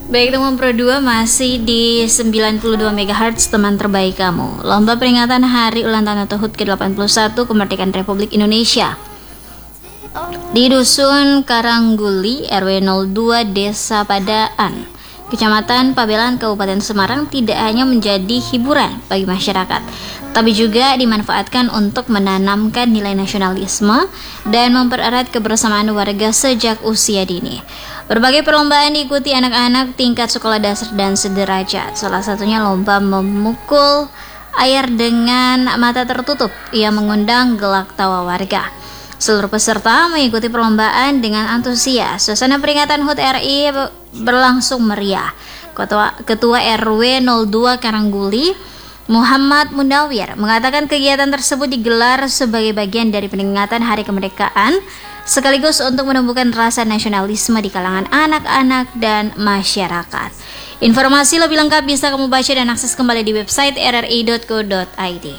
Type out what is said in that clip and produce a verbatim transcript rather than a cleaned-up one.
Baik, teman Pro dua masih di sembilan puluh dua megahertz, teman terbaik kamu. Lomba peringatan Hari Ulang Tahun atau H U T ke delapan puluh satu Kemerdekaan Republik Indonesia di Dusun Karangguli, R W nol dua, Desa Padaan, Kecamatan Pabelan, Kabupaten Semarang tidak hanya menjadi hiburan bagi masyarakat, tapi juga dimanfaatkan untuk menanamkan nilai nasionalisme dan mempererat kebersamaan warga sejak usia dini. Berbagai perlombaan diikuti anak-anak tingkat sekolah dasar dan sederajat. Salah satunya lomba memukul air dengan mata tertutup yang mengundang gelak tawa warga. Seluruh peserta mengikuti perlombaan dengan antusias. Suasana peringatan H U T R I berlangsung meriah. Ketua, Ketua R W nol dua Karangguli, Muhammad Munawir, mengatakan kegiatan tersebut digelar sebagai bagian dari peringatan Hari Kemerdekaan, sekaligus untuk menumbuhkan rasa nasionalisme di kalangan anak-anak dan masyarakat. Informasi lebih lengkap bisa kamu baca dan akses kembali di website r r i dot co dot i d.